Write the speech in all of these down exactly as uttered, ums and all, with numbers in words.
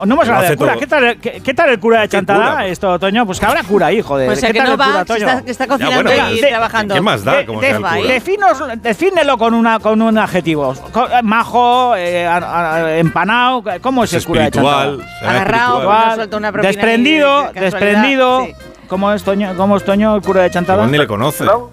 No hemos hablado del cura. todo. ¿Qué tal, qué, ¿Qué tal el cura de Chantada, cura? esto, Toño? Pues que habrá cura ahí, joder. Pues ¿Qué el que tal no el va, cura, que Toño? está, que está cocinando Ya, bueno, y de- trabajando. ¿Qué más da? De- Como de- sea el cura. Definos, defínelo con, una, con un adjetivo. Co- Majo, eh, a- a- empanado. ¿Cómo es, Es el cura de espiritual. Chantada? será Agarrado, espiritual. no suelta una propina Desprendido, ahí de casualidad. desprendido. Sí. ¿Cómo es Toño, cómo es Toño, el cura de Chantada? Igual ni le conoce. ¿No?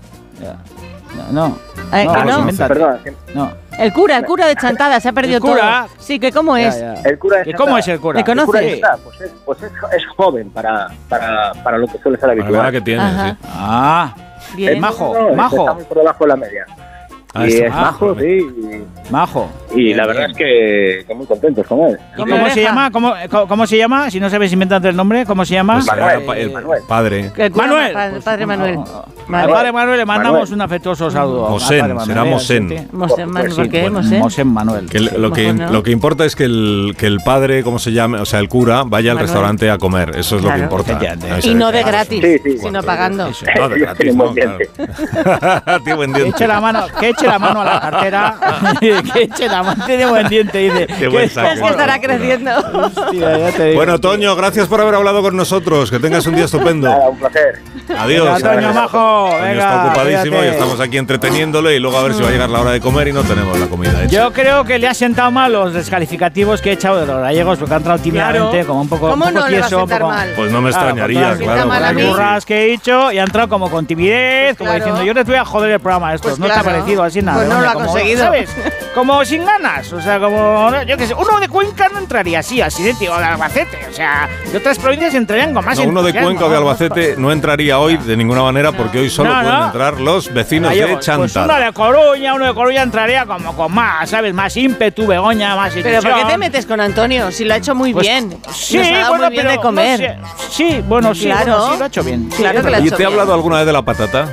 No, no. Eh, no, que pues no. invéntate. Perdona, No. El cura, el cura de Chantada, se ha perdido El cura. todo. Sí, que cómo es. Ya, ya. el cura de ¿Que Chantada. ¿Cómo es el cura? ¿Le conoces? El cura de Chantada, pues, es, pues es, es joven para, para, para lo que suele ser Para la edad habitual. que tiene, Ajá. sí. Ah, Bien. Es majo, No, majo. Está muy por debajo de la media. Ah, y está es majo, majo, vale. sí. majo. Y, y Bien, la verdad bien. es que, que muy contentos con él. ¿Y Come cómo se oreja. llama? ¿Cómo, cómo, cómo se llama? Si no sabes, invéntate el nombre. ¿Cómo se llama? Pues será Manuel, pa- el Manuel. padre. El cura, Manuel. pa- Pues, padre Manuel. Al Vale. padre Manuel le mandamos Manuel. un afectuoso saludo. Mosén, Al padre será Manuel, Mosén. sí, sí. Mosén Manuel, Pues ¿por sí, qué? pues, Mosén. Mosén Manuel. Que el- lo, que, Mejor no. lo que importa es que el, que el padre, ¿cómo se llama? O sea, el cura, vaya al Manuel. restaurante a comer. Eso es lo que Claro. importa. Efectivamente. Eso Y es, no de claro. gratis, Sí, sí. sino pagando. Eso, no, de Tiene gratis, buen no, diente. claro. Tiene buen Que diente. eche la mano, que eche la mano a la cartera. Que eche la mano. Tiene buen diente, dice. Qué buen Que- saco. Es que estará creciendo. Hostia, ya te digo. Bueno, Toño, gracias por haber hablado con nosotros. Que tengas un día estupendo. Nada, un placer. Adiós. Venga, Toño, majo. Toño Venga, está ocupadísimo cuídate. y estamos aquí entreteniéndole y luego a ver si va a llegar la hora de comer y no tenemos la comida hecha. Yo creo que le ha sentado mal los descalificativos que he echado de los gallegos porque ha entrado tímidamente, Claro. como un poco, ¿Cómo un poco no le va a tieso, un sentar poco- mal? Pues no me Claro, extrañaría, con todas claro. las las a mí. burras que he dicho y ha entrado como con timidez, como Claro. diciendo yo les voy a joder el programa a estos. Pues no te claro. ha parecido así nada. Pues no hombre, lo ha como, conseguido. ¿sabes? Como sin ganas. O sea, como, yo qué sé, uno de Cuenca no entraría así, así de tío, de Albacete. O sea, de otras provincias entrarían con más No, uno de entusiasmo, Cuenca o de ¿no? Albacete no entraría hoy de ninguna manera porque hoy solo No, pueden no. entrar los vecinos de Gallegos. Pues uno Chantada. de Coruña, uno de Coruña entraría como con más, ¿sabes? Más ímpetu, Begoña, más Pero ¿por qué ilusión. te metes con Antonio? Si lo ha hecho muy Pues, bien. Sí, Nos ha dado bueno, muy bien pero de comer. no sé. Sí, bueno, sí, Claro. bueno, sí, lo ha hecho bien. Sí, Claro es que lo ha verdad. ¿Y hecho te he bien. hablado alguna vez de la patata?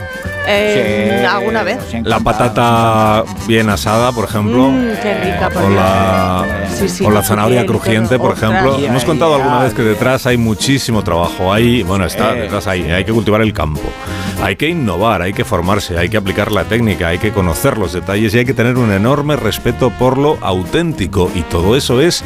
Eh, Sí, ¿Alguna vez? nos La encanta, patata bien asada, por ejemplo. Mm, qué rica, por O Dios. la, Sí, sí, o la no sé zanahoria qué, crujiente, por ostras. ejemplo. Ay, Hemos ay, contado alguna ay. vez que detrás hay muchísimo trabajo. Hay, bueno, está Eh. detrás ahí. Hay que cultivar el campo. Hay que innovar, hay que formarse, hay que aplicar la técnica, hay que conocer los detalles y hay que tener un enorme respeto por lo auténtico. Y todo eso es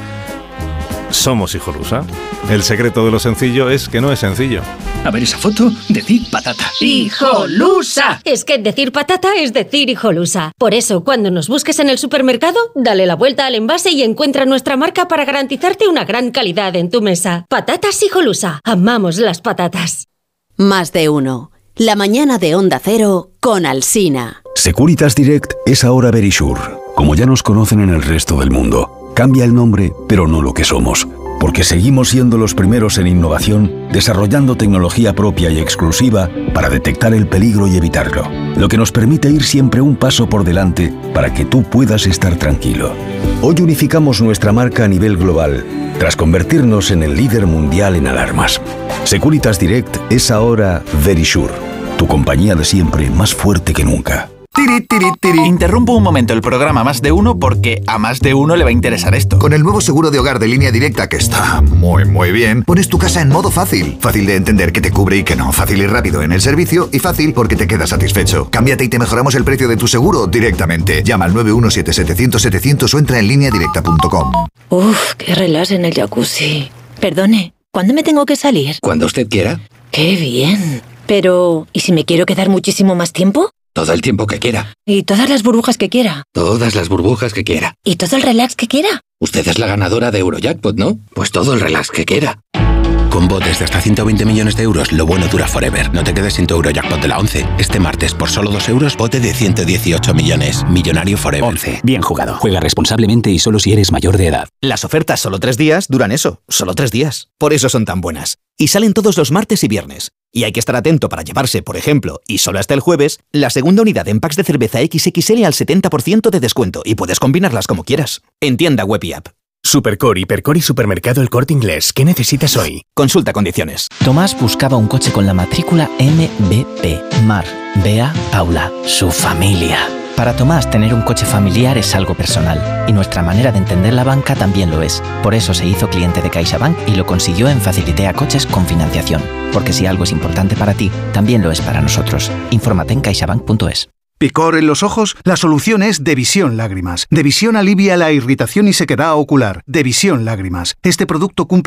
Somos Hijolusa. El secreto de lo sencillo es que no es sencillo. A ver esa foto, decir patata. ¡Hijolusa! Es que decir patata es decir hijolusa. Por eso, cuando nos busques en el supermercado, dale la vuelta al envase y encuentra nuestra marca para garantizarte una gran calidad en tu mesa. Patatas Hijolusa. Amamos las patatas. Más de uno. La mañana de Onda Cero con Alsina. Securitas Direct es ahora Verisure, como ya nos conocen en el resto del mundo. Cambia el nombre, pero no lo que somos, porque seguimos siendo los primeros en innovación, desarrollando tecnología propia y exclusiva para detectar el peligro y evitarlo, lo que nos permite ir siempre un paso por delante para que tú puedas estar tranquilo. Hoy unificamos nuestra marca a nivel global, tras convertirnos en el líder mundial en alarmas. Securitas Direct es ahora Verisure, tu compañía de siempre más fuerte que nunca. Tiri, tiri, tiri. Interrumpo un momento el programa Más de Uno porque a más de uno le va a interesar esto. Con el nuevo seguro de hogar de Línea Directa, que está muy muy bien, pones tu casa en modo fácil. Fácil de entender que te cubre y que no. Fácil y rápido en el servicio y fácil porque te quedas satisfecho. Cámbiate y te mejoramos el precio de tu seguro directamente. Llama al nueve uno siete setecientos setecientos o entra en línea directa punto com. Uf, qué relax en el jacuzzi. Perdone, ¿cuándo me tengo que salir? Cuando usted quiera, ¡Qué bien! Pero, ¿y si me quiero quedar muchísimo más tiempo? todo el tiempo que quiera, ¿Y todas las burbujas que quiera? todas las burbujas que quiera. ¿Y todo el relax que quiera? Usted es la ganadora de Eurojackpot, ¿no? Pues todo el relax que quiera. Con botes de hasta ciento veinte millones de euros, lo bueno dura forever. No te quedes sin tu Eurojackpot de la once. Este martes, por solo dos euros, bote de ciento dieciocho millones. Millonario forever. once. Bien jugado. Juega responsablemente y solo si eres mayor de edad. Las ofertas solo tres días duran eso, solo tres días. Por eso son tan buenas. Y salen todos los martes y viernes. Y hay que estar atento para llevarse, por ejemplo, y solo hasta el jueves, la segunda unidad en packs de cerveza equis equis ele al setenta por ciento de descuento y puedes combinarlas como quieras. En tienda web y app. Supercore, Hipercor y Supermercado El Corte Inglés. ¿Qué necesitas hoy? Consulta condiciones. Tomás buscaba un coche con la matrícula eme be pe. Mar, Bea, Paula, su familia. Para Tomás, tener un coche familiar es algo personal, y nuestra manera de entender la banca también lo es. Por eso se hizo cliente de CaixaBank y lo consiguió en Facilitea Coches con financiación. Porque si algo es importante para ti, también lo es para nosotros. Infórmate en caixabank punto es. ¿Picor en los ojos? La solución es Devisión Lágrimas. Devisión alivia la irritación y sequedad ocular. Devisión Lágrimas. Este producto cumple